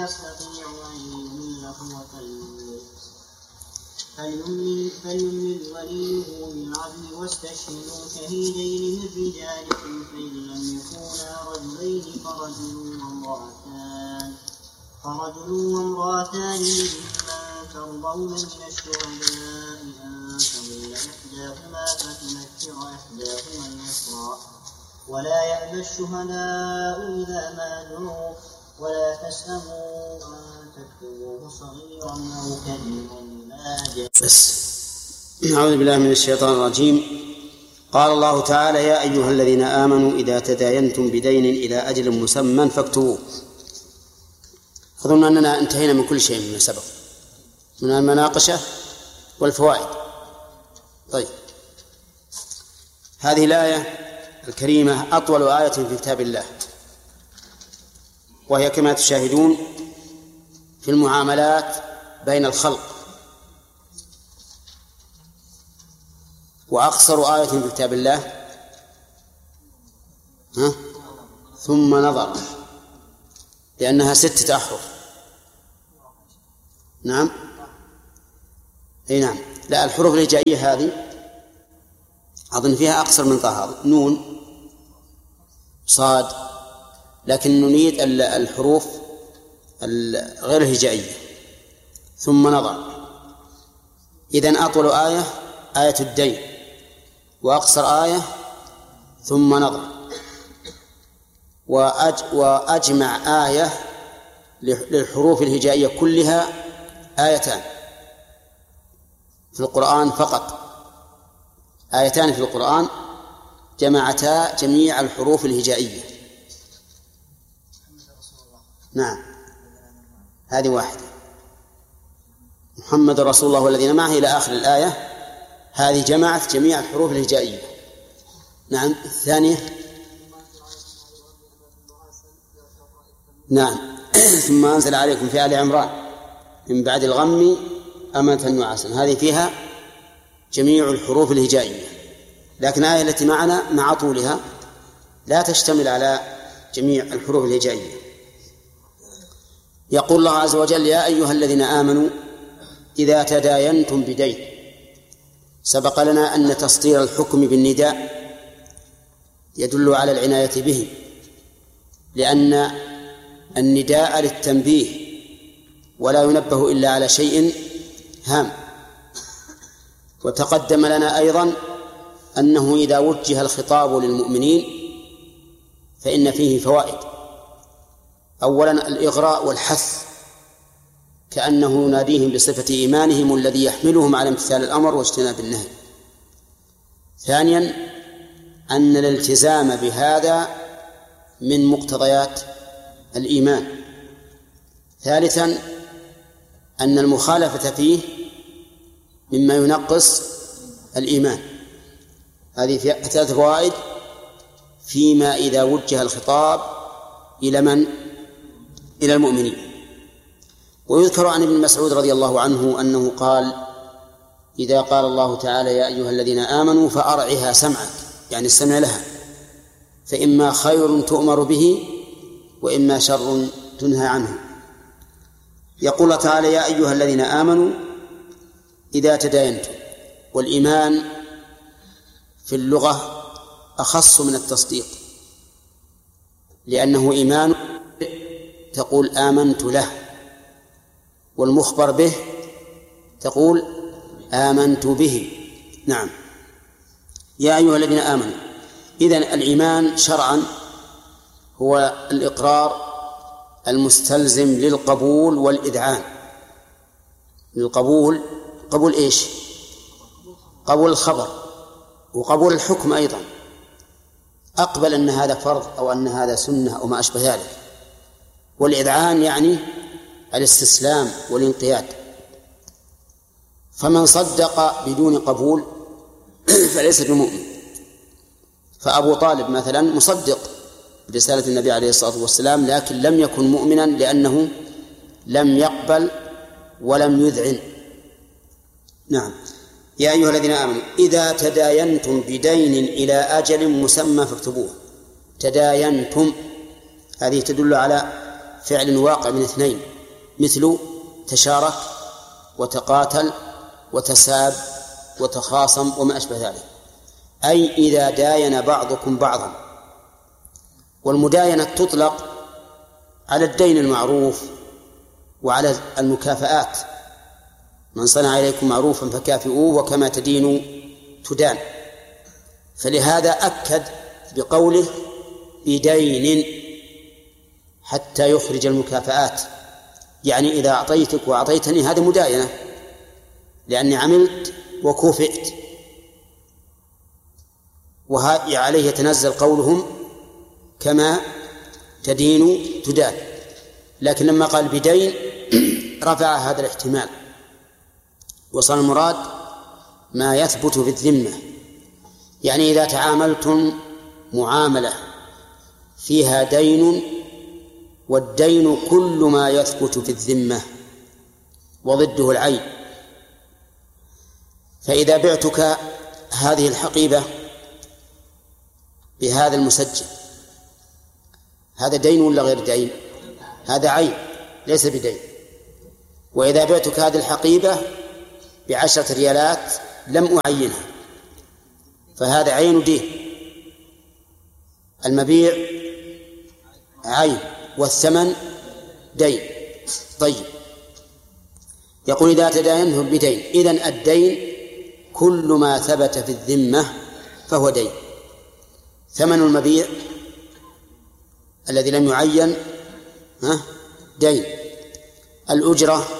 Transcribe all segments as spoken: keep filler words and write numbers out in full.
يستطيع أن يمل هو كالمهل فليمل فليمل وليه بالعدل واستشهدوا شهيدين من رجالكم فإن لم يكونا رجلين فرجل وامرأتان فرجل وامرأتان ممن ترضون من الشهداء أن تضل إحداهما فتنكر إحداهما الأخرى ولا يأبى الشهداء إذا ما دعوا ولا تسأموا أن تكتبوه صغيرا أو كبيرا ما جاء. بس أعوذ بالله من الشيطان الرجيم. قال الله تعالى: يا أيها الذين آمنوا إذا تداينتم بدين إلى أجل مسمى فاكتبوه. أظن أننا انتهينا من كل شيء مما سبق من المناقشة والفوائد. طيب، هذه الآية الكريمة أطول آية في كتاب الله، وهي كما تشاهدون في المعاملات بين الخلق، وأقصر آية في كتاب الله ها؟ ثم نظر، لأنها ستة أحرف. نعم أي نعم لا، الحروف الهجائية هذه أظن فيها أقصر من طه، نون صاد، لكن نريد الحروف غير الهجائية. ثم نظر، إذن أطول آية آية الدين، وأقصر آية ثم نظر، وأج وأجمع آية للحروف الهجائية كلها آيتان في القرآن فقط، آيتان في القرآن جمعتا جميع الحروف الهجائية. نعم، هذه واحدة، محمد رسول الله والذين معه إلى آخر الآية، هذه جمعت جميع الحروف الهجائية. نعم، الثانية نعم ثم أنزل عليكم في آل عمران من بعد الغم أمنة نعاسا، هذه فيها جميع الحروف الهجائية. لكن الآية التي معنا مع طولها لا تشتمل على جميع الحروف الهجائية. يقول الله عز وجل: يا أيها الذين آمنوا إذا تداينتم بدين. سبق لنا أن تسطير الحكم بالنداء يدل على العناية به، لأن النداء للتنبيه ولا ينبه إلا على شيء هام. وتقدم لنا أيضا أنه إذا وجه الخطاب للمؤمنين فإن فيه فوائد. أولا الإغراء والحث، كأنه يناديهم بصفة إيمانهم الذي يحملهم على امتثال الأمر واجتناب النهي. ثانيا أن الالتزام بهذا من مقتضيات الإيمان. ثالثا أن المخالفة فيه مما ينقص الإيمان. هذه ثلاث فوائد فيما إذا وجه الخطاب إلى من؟ إلى المؤمنين. ويذكر عن ابن مسعود رضي الله عنه أنه قال: إذا قال الله تعالى يا أيها الذين آمنوا فأرعها سمعك، يعني السمع لها، فإما خير تؤمر به وإما شر تنهى عنه. يقول تعالى: يا أيها الذين آمنوا إذا تداينتم. والإيمان في اللغة أخص من التصديق، لأنه إيمان تقول آمنت له، والمخبر به تقول آمنت به. نعم، يا أيها الذين آمنوا. إذن الإيمان شرعا هو الإقرار المستلزم للقبول والإذعان. للقبول، قبول إيش؟ قبول الخبر وقبول الحكم أيضا، أقبل أن هذا فرض أو أن هذا سنة أو ما أشبه ذلك. والإذعان يعني الاستسلام والانقياد. فمن صدق بدون قبول فليس بمؤمن. فأبو طالب مثلا مصدق برسالة النبي عليه الصلاة والسلام، لكن لم يكن مؤمنا لأنه لم يقبل ولم يذعن. نعم، يا أيها الذين آمنوا إذا تداينتم بدين إلى أجل مسمى فاكتبوه. تداينتم هذه تدل على فعل واقع من اثنين: مثل تشارك وتقاتل وتساب وتخاصم وما أشبه ذلك، أي إذا داين بعضكم بعضا. والمداينة تطلق على الدين المعروف وعلى المكافآت، من صنع إليكم معروفا فكافئوه وكما تدين تدان. فلهذا أكد بقوله بدين حتى يخرج المكافآت، يعني إذا أعطيتك وأعطيتني هذا مداينة لأني عملت وكوفئت. وعليه يتنزل قولهم كما تدين تدان. لكن لما قال بدين رفع هذا الاحتمال وصار المراد ما يثبت في الذمة، يعني إذا تعاملتم معاملة فيها دين، والدين كل ما يثبت في الذمة وضده العين. فإذا بعتك هذه الحقيبة بهذا المسجل، هذا دين ولا غير دين؟ هذا عين ليس بدين. وإذا بعتك هذه الحقيبة بعشرة ريالات لم أعينها فهذا عين دين. المبيع عين والثمن دين. طيب، يقول إذا تداينتم بدين، إذن الدين كل ما ثبت في الذمة فهو دين. ثمن المبيع الذي لم يعين ها دين، الأجرة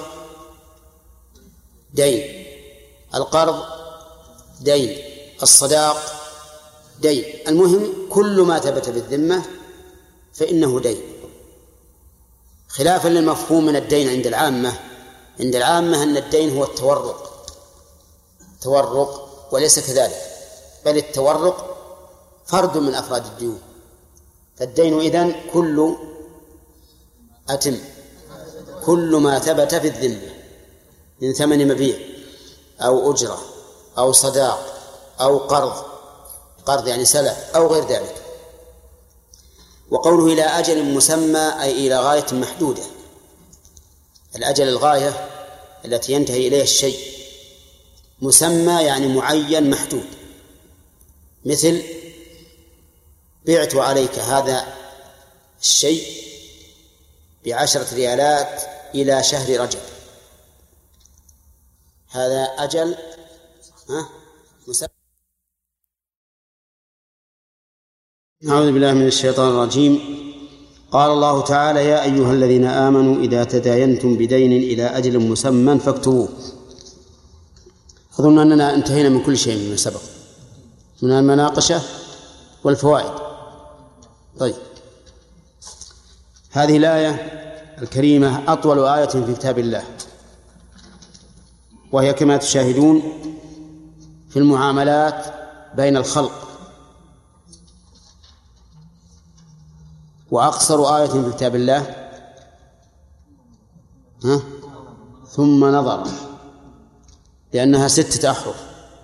دين، القرض دين، الصداق دين. المهم كل ما ثبت في الذمة فإنه دين، خلافا للمفهوم من الدين عند العامة. عند العامة أن الدين هو التورق تورق وليس كذلك، بل التورق فرد من أفراد الديون. فالدين إذن كل أتم كل ما ثبت في الذمة من ثمن مبيع أو أجرة أو صداق أو قرض، قرض يعني سلف أو غير ذلك. وقوله إلى أجل مسمى أي إلى غاية محدودة. الأجل الغاية التي ينتهي إليها الشيء، مسمى يعني معين محدود. مثل بعت عليك هذا الشيء بعشرة ريالات إلى شهر رجب، هذا أجل ها مسمى. أعوذ بالله من الشيطان الرجيم. قال الله تعالى: يا أيها الذين آمنوا إذا تداينتم بدين إلى أجل مسمى فاكتبوه. أظن أننا انتهينا من كل شيء مما سبق من المناقشة والفوائد. طيب، هذه الآية الكريمة أطول آية في كتاب الله، وهي كما تشاهدون في المعاملات بين الخلق، وأقصر آية في كتاب الله ها؟ ثم نظر، لأنها ستة أحرف.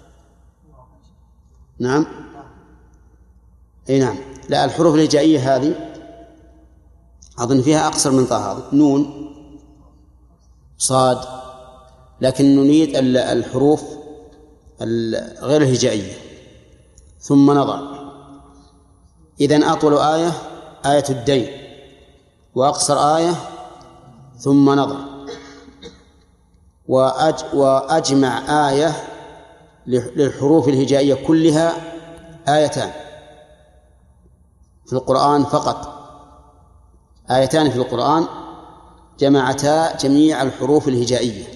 نعم أي نعم، لا الحروف الهجائية هذه أظن فيها أقصر من طه، نون صاد، لكن نريد الحروف غير الهجائية. ثم نظر، إذن أطول آية آية الدين، وأقصر آية ثم نظر، وأج وأجمع آية للحروف الهجائية كلها آيتان في القرآن فقط، آيتان في القرآن جمعتا جميع الحروف الهجائية.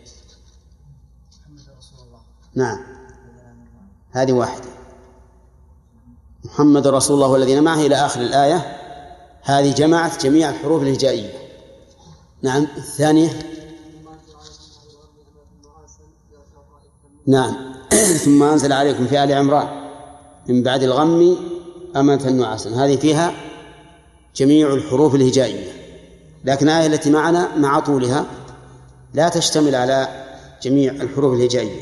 نعم، هذه واحدة، محمد رسول الله والذين معه إلى آخر الآية، هذه جمعت جميع الحروف الهجائية. نعم، الثانية نعم ثم أنزل عليكم في آل عمران من بعد الغم أمنة نعاسا، هذه فيها جميع الحروف الهجائية. لكن الآية التي معنا مع طولها لا تشتمل على جميع الحروف الهجائية.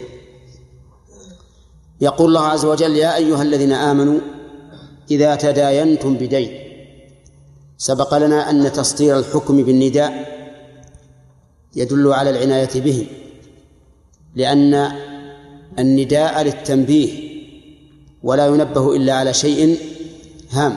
يقول الله عز وجل: يا أيها الذين آمنوا إذا تداينتم بدين. سبق لنا أن تسطير الحكم بالنداء يدل على العناية به، لأن النداء للتنبيه ولا ينبه إلا على شيء هام.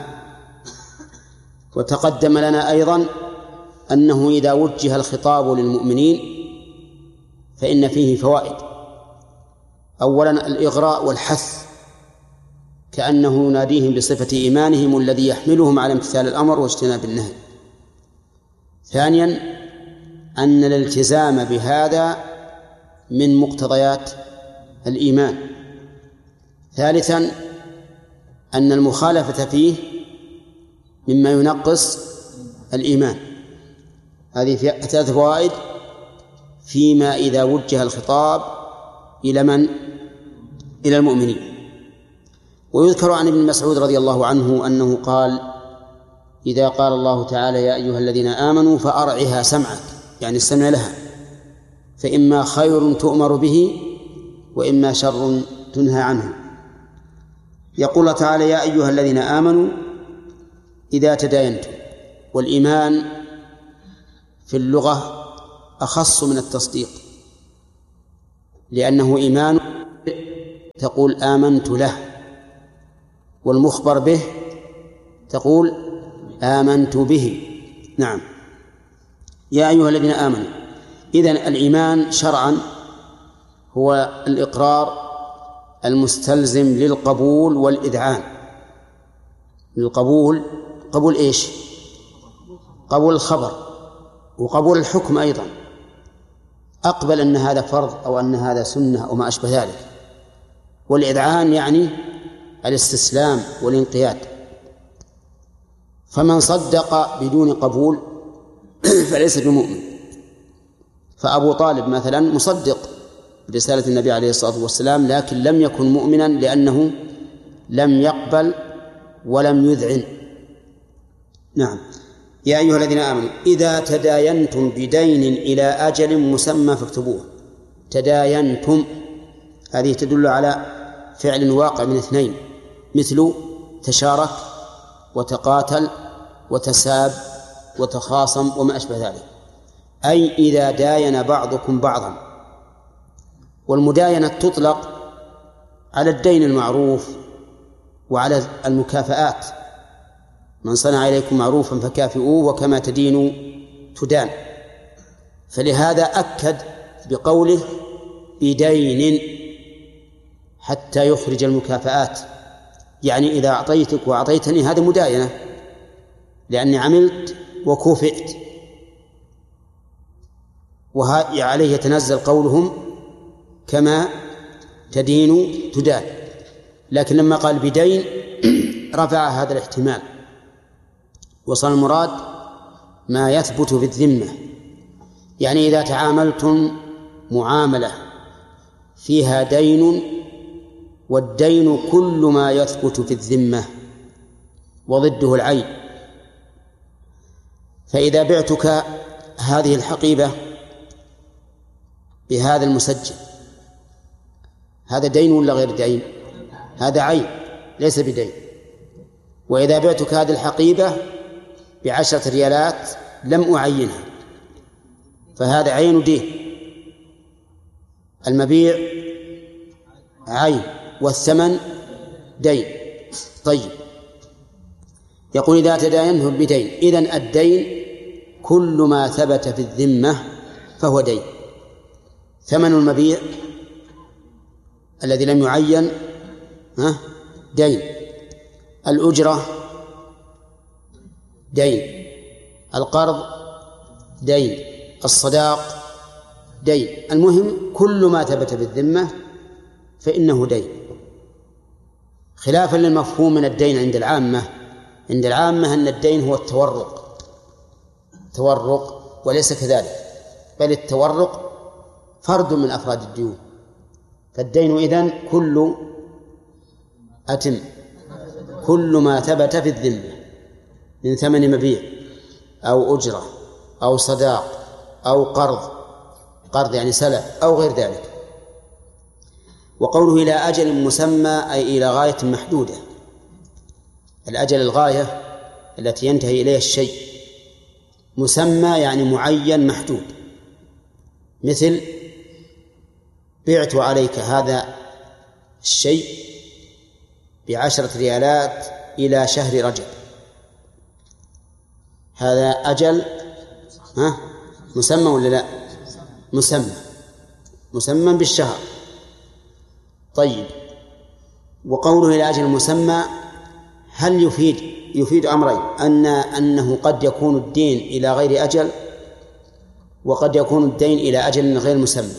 وتقدم لنا أيضا أنه إذا وجه الخطاب للمؤمنين فإن فيه فوائد. أولا الإغراء والحث، كأنه يناديهم بصفة إيمانهم الذي يحملهم على امتثال الأمر واجتناب النهي. ثانيا أن الالتزام بهذا من مقتضيات الإيمان. ثالثا أن المخالفة فيه مما ينقص الإيمان. هذه ثلاث فوائد فيما إذا وجه الخطاب إلى من؟ إلى المؤمنين. ويذكر عن ابن مسعود رضي الله عنه أنه قال: إذا قال الله تعالى يا أيها الذين آمنوا فأرعها سمعك، يعني استمع لها، فإما خير تؤمر به وإما شر تنهى عنه. يقول الله تعالى يا أيها الذين آمنوا إذا تداينتم، والإيمان في اللغة أخص من التصديق، لأنه إيمان تقول آمنت له، والمخبر به تقول آمنت به. نعم. يا أيها الذين آمنوا، إذن الإيمان شرعا هو الإقرار المستلزم للقبول والإذعان. للقبول، قبول إيش؟ قبول الخبر وقبول الحكم أيضا، أقبل أن هذا فرض أو أن هذا سنة أو ما أشبه ذلك. والإذعان يعني الاستسلام والانقياد. فمن صدق بدون قبول فليس بمؤمن. فأبو طالب مثلا مصدق برسالة النبي عليه الصلاة والسلام، لكن لم يكن مؤمنا لأنه لم يقبل ولم يذعن. نعم. يا أيها الذين آمنوا إذا تداينتم بدين إلى أجل مسمى فاكتبوه. تداينتم هذه تدل على فعل واقع من اثنين، مثل تشارك وتقاتل وتساب وتخاصم وما أشبه ذلك، أي إذا داين بعضكم بعضا. والمداينة تطلق على الدين المعروف وعلى المكافآت، من صنع إليكم معروفا فكافئوه وكما تدين تدان. فلهذا أكد بقوله بدين حتى يخرج المكافآت، يعني إذا أعطيتك وأعطيتني هذا مداينة، لأني عملت وكوفئت. وعليه يتنزل قولهم كما تدين تدان. لكن لما قال بدين رفع هذا الاحتمال، وصل المراد ما يثبت في الذمة. يعني إذا تعاملتم معاملة فيها دين، والدين كل ما يثبت في الذمة وضده العين، فإذا بعتك هذه الحقيبة بهذا المسجل، هذا دين ولا غير دين؟ هذا عين ليس بدين. وإذا بعتك هذه الحقيبة بعشرة ريالات لم أعينها، فهذا عين دين. المبيع عين والثمن دين. طيب، يقول إذا تداينتم بدين، إذن الدين كل ما ثبت في الذمة فهو دين. ثمن المبيع الذي لم يعين ها دين، الأجرة دين، القرض دين، الصداق دين. المهم كل ما ثبت بالذمة فإنه دين، خلافا للمفهوم من الدين عند العامة. عند العامة أن الدين هو التورق، تورق، وليس كذلك، بل التورق فرد من أفراد الديون. فالدين إذن كل أتم كل ما ثبت في الذمة من ثمن مبيع أو أجرة أو صداق أو قرض، قرض يعني سلف أو غير ذلك. وقوله إلى أجل مسمى أي إلى غاية محدودة. الأجل الغاية التي ينتهي إليها الشيء، مسمى يعني معين محدود. مثل بعت عليك هذا الشيء بعشرة ريالات إلى شهر رجب، هذا أجل ها مسمى ولا لا؟ مسمى، مسمى بالشهر. طيب، وقوله إلى أجل مسمى هل يفيد يفيد أمرين: أن أنه قد يكون الدين إلى غير أجل، وقد يكون الدين إلى أجل غير مسمى.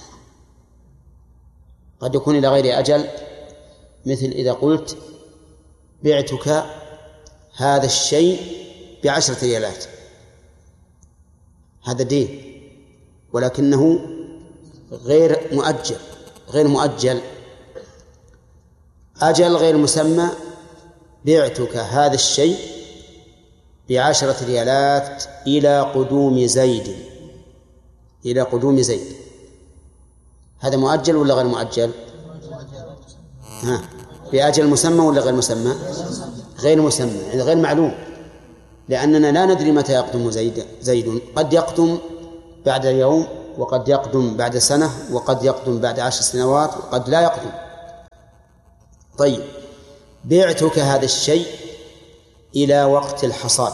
قد يكون إلى غير أجل، مثل إذا قلت بعتك هذا الشيء بعشرة ريالات، هذا دين ولكنه غير مؤجل غير مؤجل أجل غير مسمى. بعتك هذا الشيء بعشرة ريالات إلى قدوم زيد، إلى قدوم زيد، هذا مؤجل ولا غير مؤجل؟ ها، بأجل مسمى ولا غير مسمى؟ غير مسمى، يعني غير معلوم، لأننا لا ندري متى يقدم زيد زيد قد يقدم بعد يوم، وقد يقدم بعد سنة، وقد يقدم بعد عشر سنوات، وقد لا يقدم. طيب، بعتك هذا الشيء إلى وقت الحصاد،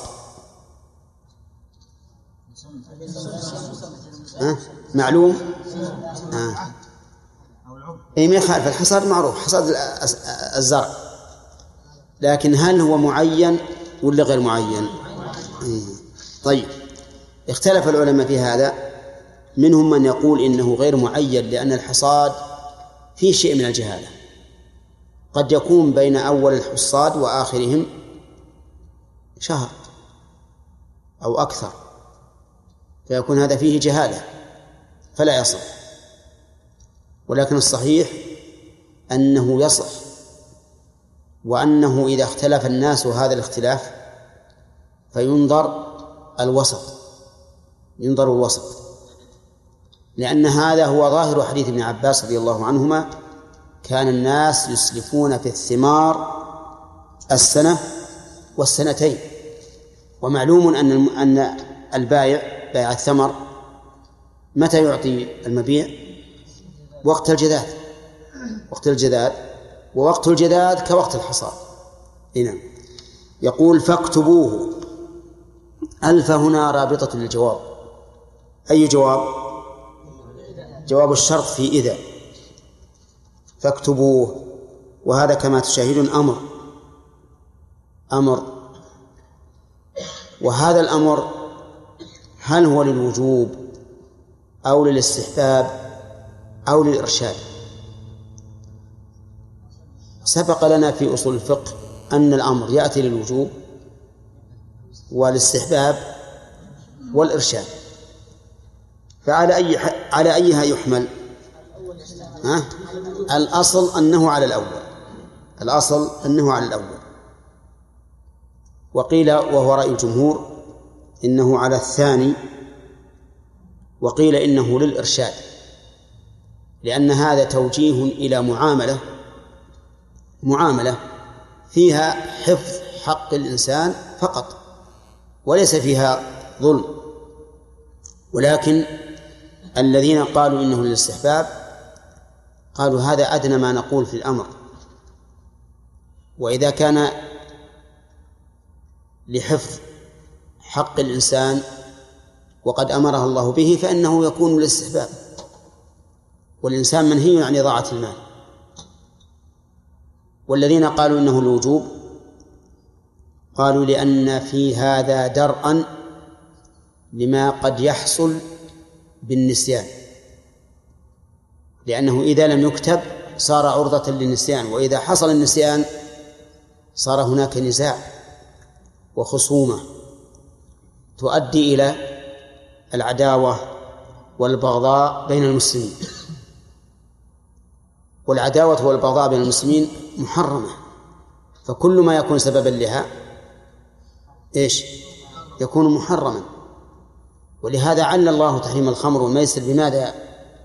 أه؟ معلوم؟ أه. أي ما يخالف، الحصاد معروف، حصاد الزرع، لكن هل هو معين ولا غير معين؟ طيب، اختلف العلماء في هذا، منهم من يقول إنه غير معين لأن الحصاد فيه شيء من الجهالة، قد يكون بين أول الحصاد وآخرهم شهر أو أكثر، فيكون هذا فيه جهالة فلا يصح. ولكن الصحيح أنه يصح، وأنه إذا اختلف الناس هذا الاختلاف فينظر الوسط، ينظر الوسط، لأن هذا هو ظاهر حديث ابن عباس رضي الله عنهما: كان الناس يسلفون في الثمار السنة والسنتين. ومعلوم أن أن البائع بائع الثمر متى يعطي المبيع؟ وقت الجذاذ، وقت الجذاذ، ووقت الجذاذ كوقت الحصاد. هنا يقول: فاكتبوه. ألف هنا رابطة للجواب. أي جواب؟ جواب الشرط في إذا. فاكتبوه، وهذا كما تشاهدون أمر أمر وهذا الأمر هل هو للوجوب أو للاستحباب أو للإرشاد؟ سبق لنا في أصول الفقه أن الأمر يأتي للوجوب والاستحباب والإرشاد، فعلى أي على أيها يحمل؟ ها؟ الأصل أنه على الأول، الأصل أنه على الأول. وقيل وهو رأي الجمهور إنه على الثاني، وقيل إنه للإرشاد، لأن هذا توجيه إلى معاملة معاملة فيها حفظ حق الإنسان فقط، وليس فيها ظلم. ولكن الذين قالوا إنه للاستحباب قالوا هذا أدنى ما نقول في الأمر، وإذا كان لحفظ حق الإنسان وقد أمره الله به فإنه يكون للاستحباب، والإنسان منهي عن إضاعة المال. والذين قالوا إنه الوجوب قالوا لأن في هذا درءا لما قد يحصل بالنسيان، لأنه إذا لم يكتب صار عرضة للنسيان، وإذا حصل النسيان صار هناك نزاع وخصومة تؤدي إلى العداوة والبغضاء بين المسلمين، والعداوة والبغضاء بين المسلمين محرمة، فكل ما يكون سببا لها إيش؟ يكون محرما. ولهذا عل الله تحريم الخمر والميسر بماذا؟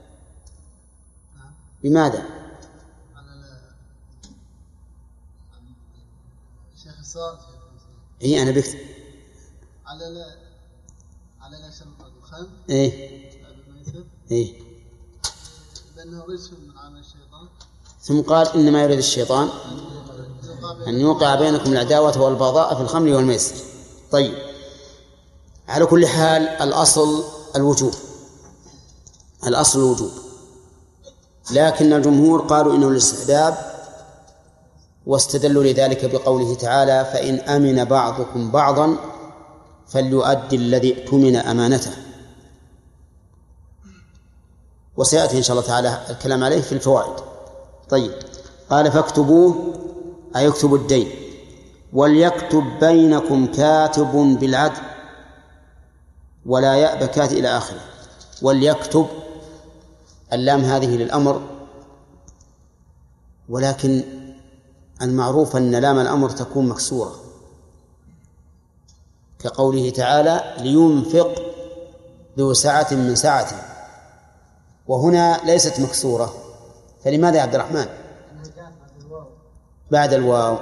بماذا؟ شيخ الصاد إيه أنا بكتب على لا على لا شرب الدخان إيه إيه؟ لأنه رجس من عمل الشيطان. ثم قال إنما يريد الشيطان أن يوقع بينكم العداوة والبغضاء في الخمر والميسر. طيب، على كل حال الأصل الوجوب، الأصل الوجوب، لكن الجمهور قالوا إنه الاستحباب، واستدلوا لذلك بقوله تعالى: فإن أمن بعضكم بعضا فليؤدي الذي اؤتمن أمانته. وسيأتي إن شاء الله تعالى الكلام عليه في الفوائد. طيب، قال: فاكتبوه، أي يكتب الدين، وليكتب بينكم كاتب بالعدل ولا يأبى كاتب إلى آخره. وليكتب، اللام هذه للأمر، ولكن المعروف أن لام الأمر تكون مكسورة، كقوله تعالى: لينفق ذو سعة من سعته، وهنا ليست مكسورة، فلماذا يا عبد الرحمن؟ بعد الواو.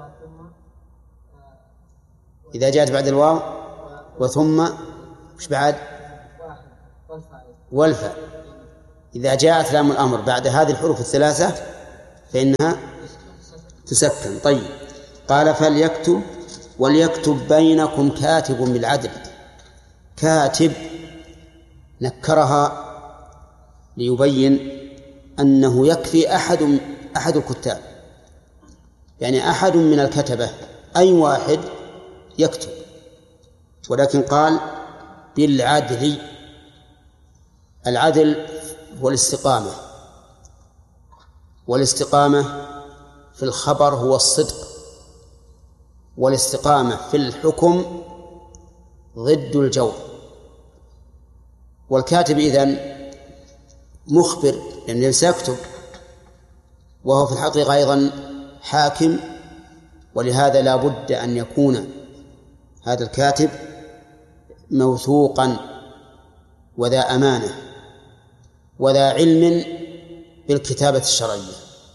إذا جاءت بعد الواو وثم وش بعد؟ والفاء. إذا جاءت لام الأمر بعد هذه الحروف الثلاثة فإنها تسكن. طيب، قال: فليكتب وليكتب بينكم كاتب بالعدل. كاتب نكرها ليبين أنه يكفي أحد أحد الكتاب، يعني أحد من الكتبة، أي واحد يكتب، ولكن قال بالعدل. العدل هو الاستقامة، والاستقامة في الخبر هو الصدق، والاستقامة في الحكم ضد الجور. والكاتب إذن مخبر لأنه سيكتب، وهو في الحقيقة أيضا حاكم، ولهذا لا بد أن يكون هذا الكاتب موثوقا وذا أمانة وذا علم بالكتابة الشرعية،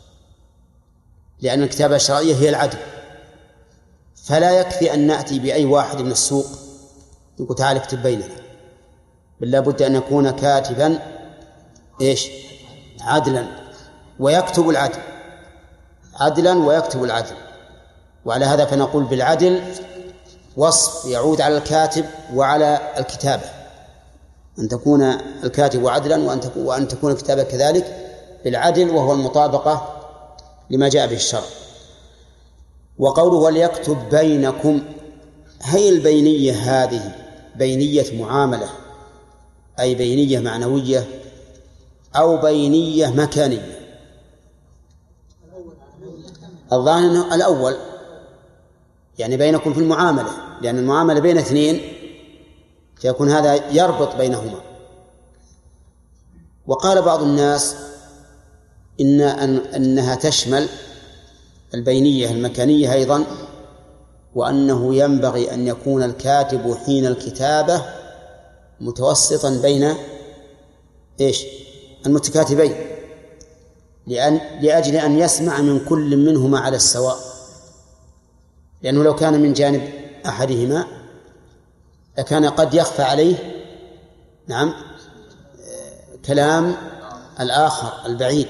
لأن الكتابة الشرعية هي العدل. فلا يكفي أن نأتي بأي واحد من السوق يقول: تعال اكتب بيننا، بل لا بد أن يكون كاتبا إيش؟ عدلا، ويكتب العدل، عدلا ويكتب العدل. وعلى هذا فنقول بالعدل وصف يعود على الكاتب وعلى الكتابة، أن تكون الكاتب عدلا وأن تكون الكتابة كذلك بالعدل، وهو المطابقة لما جاء به الشرع. وقوله وليكتب بينكم، هي البينية هذه بينية معاملة، أي بينية معنوية أو بينية مكانية؟ الظاهر الأول، يعني بينكم في المعاملة، لأن المعاملة بين اثنين فيكون هذا يربط بينهما. وقال بعض الناس إن أنها تشمل البينية المكانية أيضا، وأنه ينبغي أن يكون الكاتب حين الكتابة متوسطا بين إيش؟ المتكاتبين، لأن لأجل أن يسمع من كل منهما على السواء، لأنه لو كان من جانب أحدهما لكان قد يخفى عليه نعم كلام الآخر البعيد،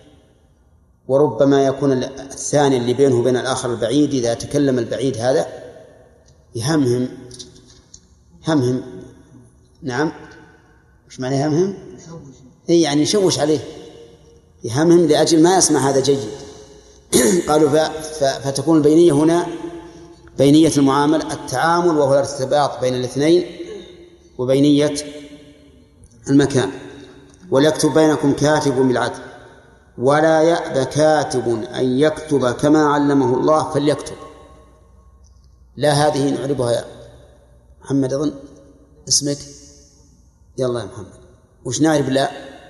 وربما يكون الثاني اللي بينه وبين الآخر البعيد إذا تكلم البعيد هذا يهمهم همهم نعم مش معنى يهمهم إيه يعني يشوش عليه، يهمهم لأجل ما يسمع هذا جيد. قالوا فتكون البينية هنا بينية المعاملة التعامل، وهو الارتباط بين الاثنين، وبينية المكان. وليكتب بينكم كاتب بالعدل ولا يأبى كاتب أن يكتب كما علمه الله فليكتب. لا هذه نعربها يا محمد، أظن اسمك يلا يا محمد، وش نعرب؟ لا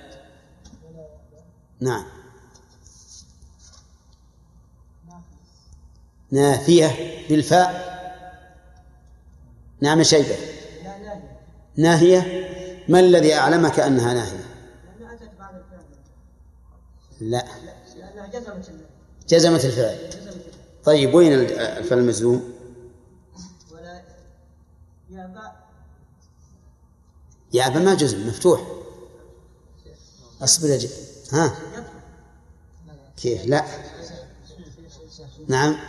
نعم نافية بالفاء. نعم شيبة ناهية. ما الذي أعلمك أنها ناهية؟ لا جزمت الفعل. طيب وين الفعل المجزوم؟ يأبى ما جزم، مفتوح أصبر يجب ها كيف لا نعم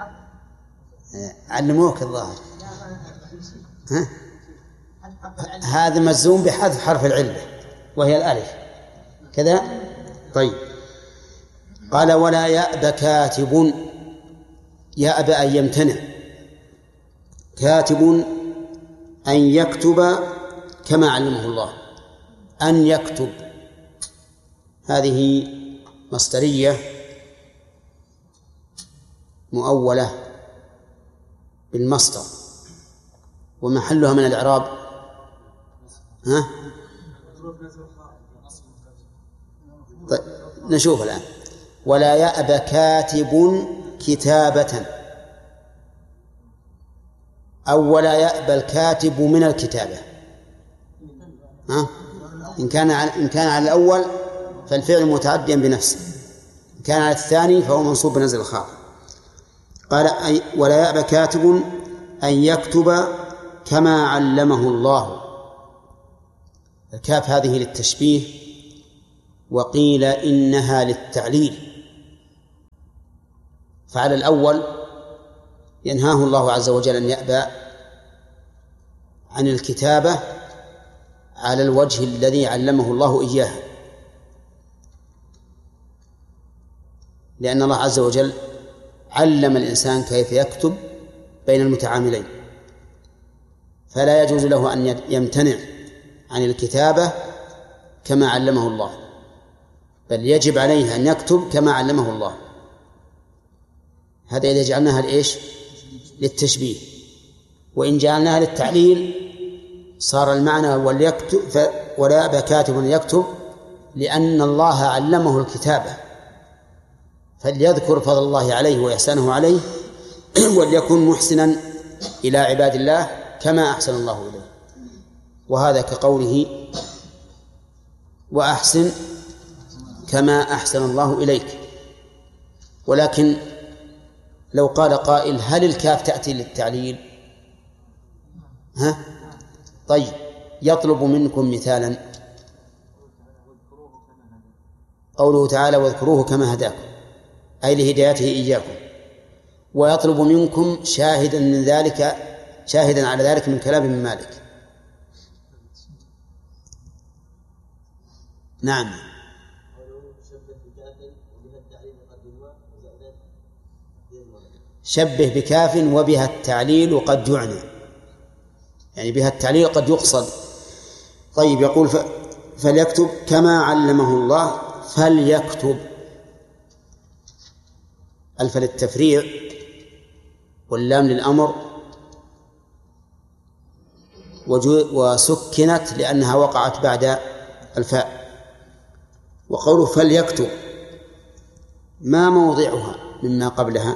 علموك الظاهر ها هذا مجزوم بحذف حرف العلة وهي الألف كذا. طيب قال ولا يأبى كاتب، يأبى أن يمتنع، كاتب أن يكتب كما علمه الله. أن يكتب هذه مصدرية مؤولة بالمصدر ومحلها من الإعراب ها؟ طيب نشوف الآن. ولا يأبى كاتب كتابة، أو ولا يأبى الكاتب من الكتابة. ها؟ إن كان إن كان على الأول فالفعل متعديا بنفسه، إن كان على الثاني فهو منصوب بنزل الخافض. قال ولا يأبى كاتب أن يكتب كما علمه الله. الكاف هذه للتشبيه، وقيل إنها للتعليل. فعلى الأول ينهاه الله عز وجل أن يأبى عن الكتابة على الوجه الذي علمه الله إياه، لأن الله عز وجل علم الإنسان كيف يكتب بين المتعاملين، فلا يجوز له أن يمتنع عن الكتابة كما علمه الله، بل يجب عليه أن يكتب كما علمه الله. هذا إذا جعلناها لإيش؟ للتشبيه. وإن جعلناها للتعليل صار المعنى وليكتب ولا يأبى كاتب يكتب لأن الله علمه الكتابة، فليذكر فضل الله عليه وإحسانه عليه وليكن محسنا إلى عباد الله كما أحسن الله إليه. وهذا كقوله وأحسن كما أحسن الله إليك. ولكن لو قال قائل هل الكاف تأتي للتعليل؟ ها؟ طيب يطلب منكم مثالا. قوله تعالى واذكروه كما هداكم، أي لهدايته إياكم. ويطلب منكم شاهدا من ذلك، شاهدا على ذلك من كلام ابن مالك. نعم. شبه بكاف وبها التعليل قد جعنا، يعني بها التعليل قد يقصد. طيب يقول فليكتب كما علمه الله. فليكتب ألف للتفريع واللام للأمر وسكنت لأنها وقعت بعد الفاء. وقوله فليكتب ما موضعها مما قبلها؟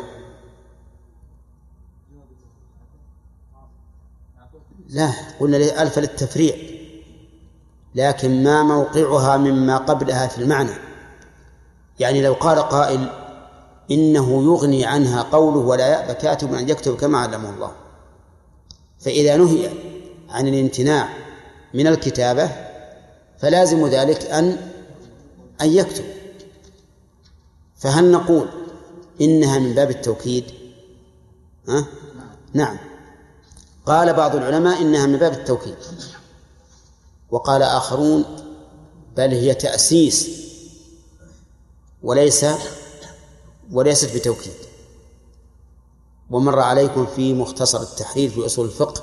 لا، قلنا ألف للتفريع، لكن ما موقعها مما قبلها في المعنى. يعني لو قال قائل إنه يغني عنها قوله ولا يأبى كاتب أن يكتب كما علمه الله، فإذا نهي عن الامتناع من الكتابة فلازم ذلك أن أن يكتب. فهل نقول إنها من باب التوكيد؟ ها؟ نعم. قال بعض العلماء إنها من باب التوكيد، وقال آخرون بل هي تأسيس وليس وليست بتوكيد. ومر عليكم في مختصر التحرير في أصول الفقه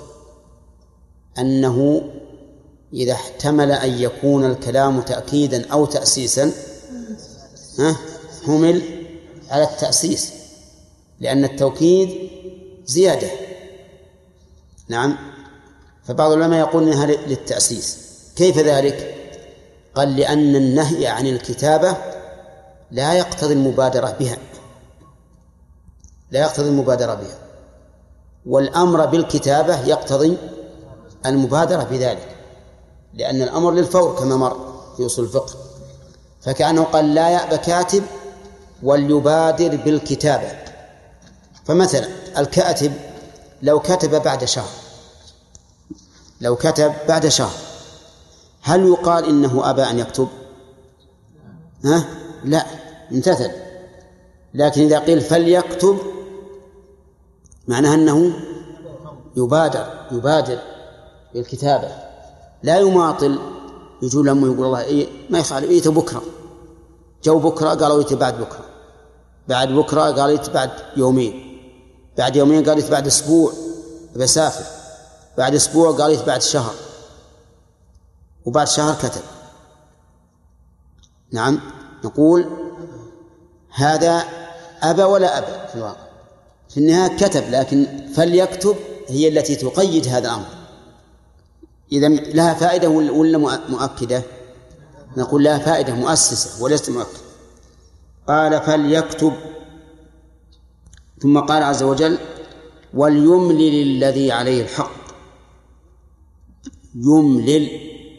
أنه إذا احتمل أن يكون الكلام تأكيدا أو تأسيسا حمل على التأسيس، لأن التوكيد زيادة. نعم. فبعض العلماء يقول إنها للتأسيس. كيف ذلك؟ قال لأن النهي عن الكتابة لا يقتضي المبادرة بها، لا يقتضي المبادرة بها، والأمر بالكتابة يقتضي المبادرة بذلك، لأن الأمر للفور كما مر في أصول الفقه. فكأنه قال لا يأبى كاتب وليبادر بالكتابة. فمثلا الكاتب لو كتب بعد شهر، لو كتب بعد شهر هل يقال إنه أبى أن يكتب؟ ها؟ لا، امتثل. لكن إذا قيل فليكتب معناها أنه يبادر يبادر بالكتابة، لا يماطل. يجول لما يقول الله إيه ما يفعل إيه بكرة، جو بكرة قالوا إيه بعد بكرة، بعد بكرة قالوا إيه بعد يومين، بعد يومين قالوا إيه بعد أسبوع بسافر، بعد أسبوع قالوا إيه بعد شهر، وبعد شهر كتب. نعم، نقول هذا أبى ولا أبى في الواقع، في النهاية كتب، لكن فليكتب هي التي تقيد هذا الأمر. إذا لها فائدة ولا مؤكدة؟ نقول لها فائدة مؤسسة وليست مؤكدة. قال فليكتب، ثم قال عز وجل وليملل الذي عليه الحق. يملل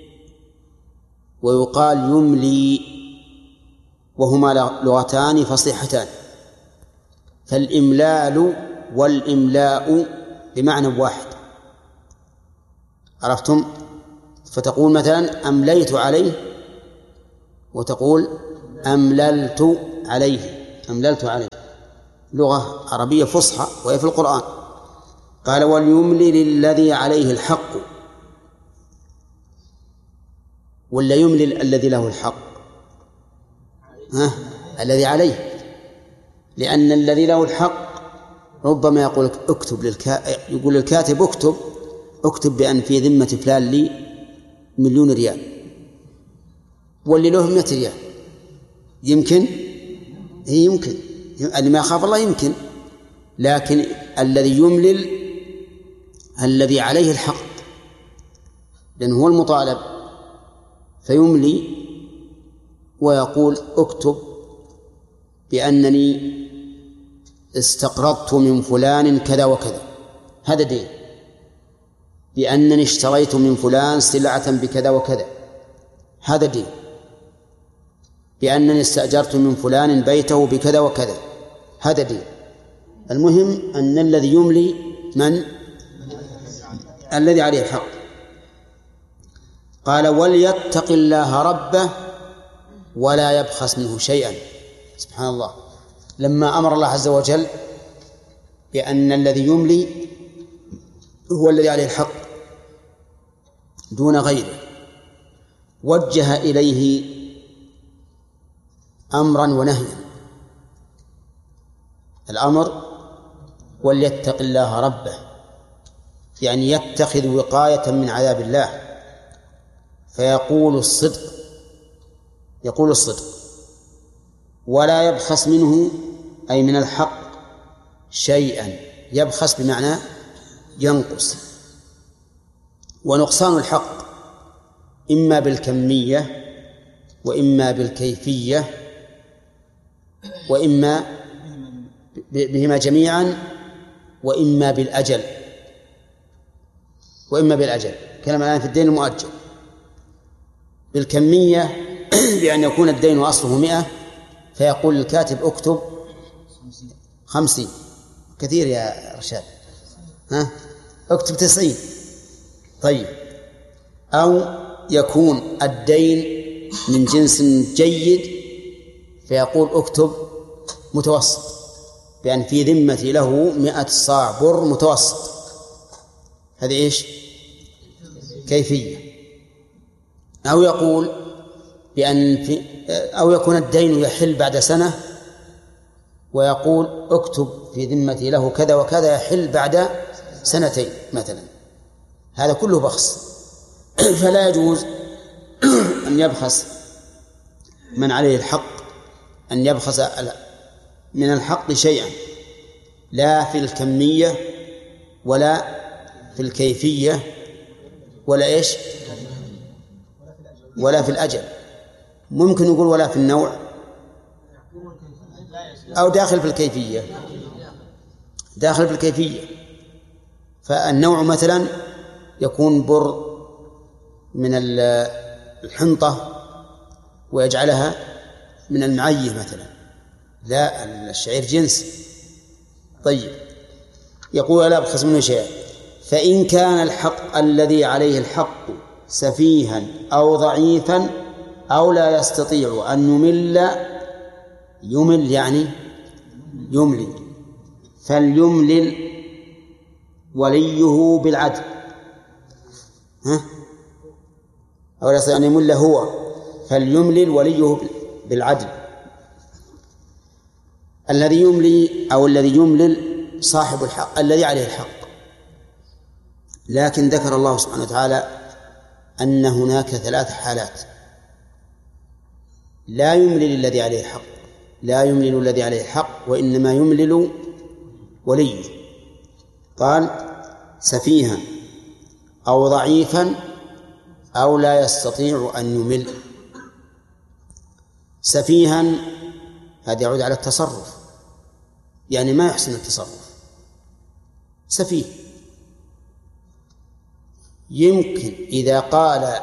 ويقال يملي، وهما لغتان فصيحتان. فالإملال والإملاء بمعنى واحد، عرفتم؟ فتقول مثلا أمليت عليه، وتقول أمللت عليه، أمللت عليه، لغة عربية فصحى وهي في القرآن. قال وليملل الذي عليه الحق، ولا يملل الذي له الحق؟ ها؟ الذي عليه، لأن الذي له الحق ربما يقول اكتب للكا... يقول للكاتب اكتب اكتب بأن في ذمة فلان لي مليون ريال، واللي له مئة ريال. يمكن هي يمكن اللي ما يخاف الله يمكن، لكن الذي يملل الذي عليه الحق، لأنه هو المطالب، فيملي ويقول اكتب بأنني استقرضت من فلان كذا وكذا، هذا دين. بأنني اشتريت من فلان سلعة بكذا وكذا، هذا دين. بأنني استأجرت من فلان بيته بكذا وكذا، هذا دين. المهم أن الذي يملي من؟ الذي عليه الحق. قال وليتق الله ربه ولا يبخس منه شيئا. سبحان الله، لما أمر الله عز وجل بأن الذي يملي هو الذي عليه الحق دون غيره، وجه إليه أمرا ونهيا. الأمر وليتق الله ربه، يعني يتخذ وقاية من عذاب الله، فيقول الصدق، يقول الصدق. ولا يبخس منه أي من الحق شيئا، يبخس بمعنى ينقص. ونقصان الحق إما بالكمية وإما بالكيفية وإما بهما جميعا وإما بالأجل وإما بالأجل كلام الآن في الدين المؤجل. بالكمية بأن يكون الدين أصله مئة، فيقول الكاتب اكتب خمسين، كثير يا رشاد، ها اكتب تسعين. طيب، أو يكون الدين من جنس جيد فيقول اكتب متوسط، بأن في ذمتي له مئة صاع بر متوسط، هذه إيش؟ كيفية. أو يقول بأن في أو يكون الدين يحل بعد سنة ويقول اكتب في ذمتي له كذا وكذا يحل بعد سنتين مثلا، هذا كله بخس. فلا يجوز أن يبخس من عليه الحق، أن يبخس من الحق شيئا، لا في الكمية ولا في الكيفية ولا إيش ولا في الأجل. ممكن يقول ولا في النوع، أو داخل في الكيفية، داخل في الكيفية. فالنوع مثلا يكون بر من الحنطة ويجعلها من المعية مثلا، لا، الشعير جنس. طيب، يقول لا يبخس منه شيئا. فإن كان الحق الذي عليه الحق سفيها أو ضعيفا أو لا يستطيع أن يمل، يمل يعني يملي، فليملل وليه بالعدل. ها؟ أو لا يستطيع أن يمل هو، فليملل وليه بالعدل. الذي يملي أو الذي يملل صاحب الحق الذي عليه الحق، لكن ذكر الله سبحانه وتعالى أن هناك ثلاث حالات: لا يملل الذي عليه الحق، لا يملل الذي عليه الحق، وإنما يملل وليه. قال: سفيها أو ضعيفا أو لا يستطيع أن يمل. سفيها هذا يعود على التصرف، يعني ما يحسن التصرف، سفيه. يمكن إذا قال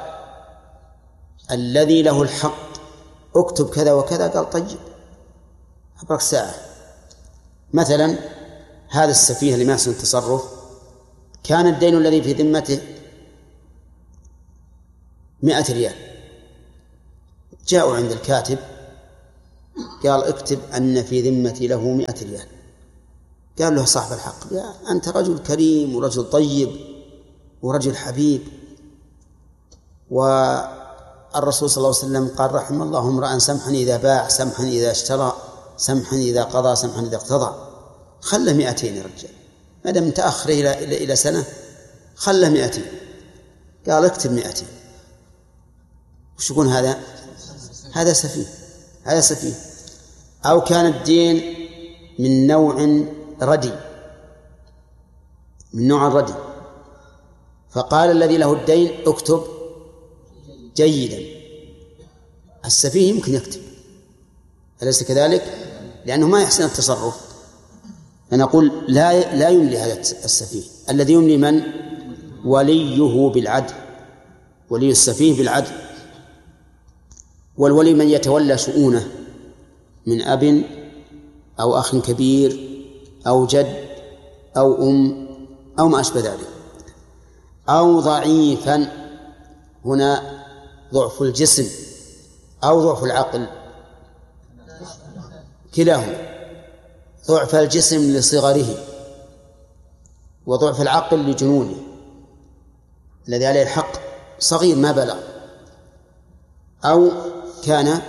الذي له الحق اكتب كذا وكذا قال طيب أبرك ساعة. مثلا هذا السفيه اللي ما يحسن التصرف كان الدين الذي في ذمته مئة ريال، جاءوا عند الكاتب قال اكتب أن في ذمتي له مئة ريال. قال له صاحب الحق: يا أنت رجل كريم ورجل طيب ورجل حبيب، والرسول صلى الله عليه وسلم قال: رحم الله امرأ سمحا إذا باع، سمحا إذا اشترى، سمحا إذا قضى، سمحا إذا اقتضى. خله مئتين يا رجال، ما دام متأخر إلى إلى إلى سنة خله مئتين. قال اكتب مئتين. وش يكون هذا؟ هذا سفيه، هذا سفيه. أو كان الدين من نوع ردي، من نوع ردي، فقال الذي له الدين اكتب جيدا. السفيه يمكن يكتب، أليس كذلك؟ لأنه ما يحسن التصرف. فنقول لا لا يملي هذا السفيه. الذي يملي من؟ وليه بالعدل، ولي السفيه بالعدل. والولي من يتولى شؤونه من أب أو أخ كبير أو جد أو أم أو ما أشبه ذلك. أو ضعيفا، هنا ضعف الجسم أو ضعف العقل، كلاهما. ضعف الجسم لصغره وضعف العقل لجنونه. الذي عليه الحق صغير ما بلغ، أو كان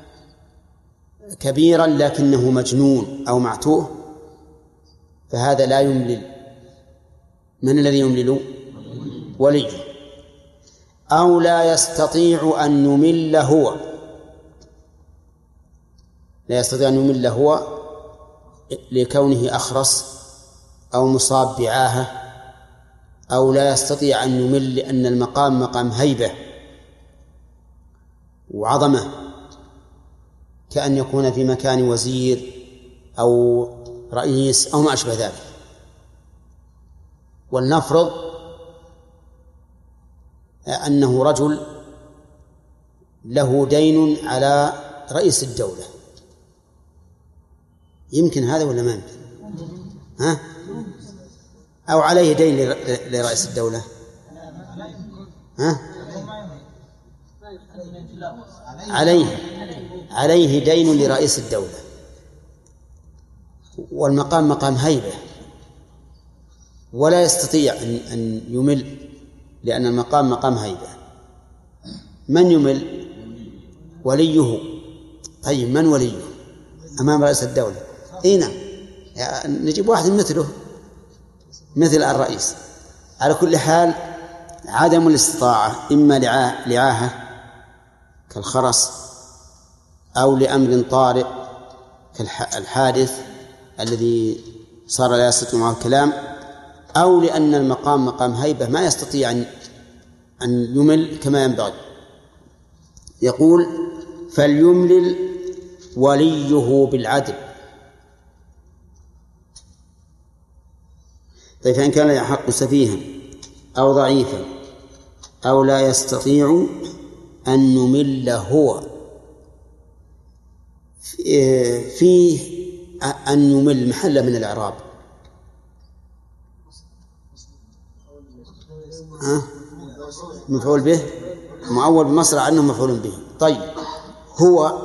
كبيرا لكنه مجنون أو معتوه، فهذا لا يملل. من الذي يملل؟ وليه. أو لا يستطيع أن يمل هو، لا يستطيع أن يمل هو لكونه أخرس أو مصاب بعاهة، أو لا يستطيع أن يمل لأن المقام مقام هيبة وعظمة، كأن يكون في مكان وزير أو رئيس أو ما أشبه ذلك. ولنفرض أنه رجل له دين على رئيس الدولة، يمكن هذا ولا ما يمكن؟ ها؟ أو عليه دين لرئيس الدولة؟ ها؟ عليه عليه دين لرئيس الدولة، والمقام مقام هيبة، ولا يستطيع أن يمل لأن المقام مقام هيبة. من يمل؟ وليه. طيب من وليه أمام رئيس الدولة؟ إيه نعم، نجيب واحد مثله مثل الرئيس. على كل حال عدم الاستطاعة إما لعاهة كالخرس، أو لأمر طارئ كالحادث الذي صار لا يستطيع معه الكلام، أو لأن المقام مقام هيبة ما يستطيع أن يمل كما ينبغي. يقول: فليملل وليه بالعدل. طيب فإن كان يحق سفيها أو ضعيفا أو لا يستطيع أن يمل هو، فيه أن يمل محل من الإعراب. ها؟ مفعول به مؤول بمصدر أنه مفعول به. طيب هو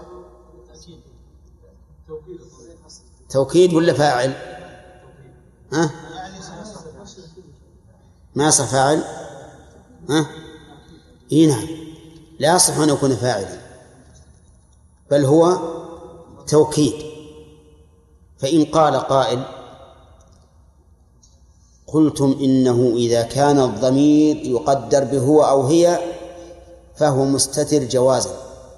توكيد ولا فاعل؟ ها؟ ما يصح فاعل؟ ها؟ إيه نعم، لا يصح أن يكون فاعلا، بل هو توكيد. فإن قال قائل قلتم إنه إذا كان الضمير يقدر بهو أو هي فهو مستتر جوازا،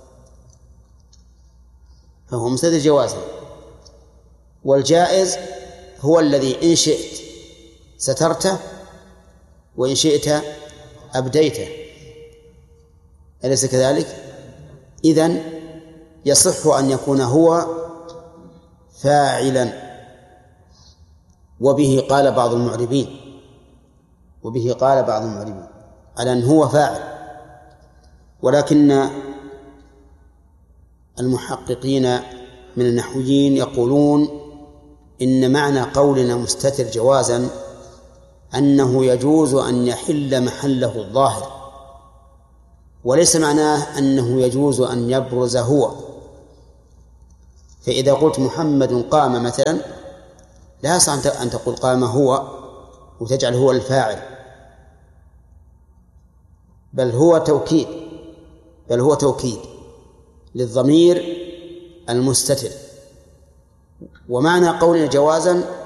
فهو مستتر جوازا، والجائز هو الذي إن شئت سترته وإن شئت أبديته، أليس كذلك؟ إذن يصح أن يكون هو فاعلا، وبه قال بعض المعربين وبه قال بعض المعربين على أن هو فاعل. ولكن المحققين من النحويين يقولون إن معنى قولنا مستتر جوازا أنه يجوز أن يحل محله الظاهر، وليس معناه أنه يجوز أن يبرز هو. فإذا قلت محمد قام مثلا لا يصح أن تقول قام هو وتجعل هو الفاعل، بل هو توكيد بل هو توكيد للضمير المستتر. ومعنى قولنا جوازا